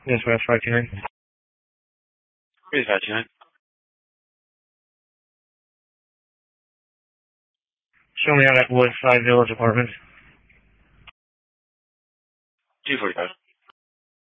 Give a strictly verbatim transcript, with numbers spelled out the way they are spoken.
Yes, West five two nine. Where's five two nine? Show me out at Wood Five Village Apartments. two forty-five.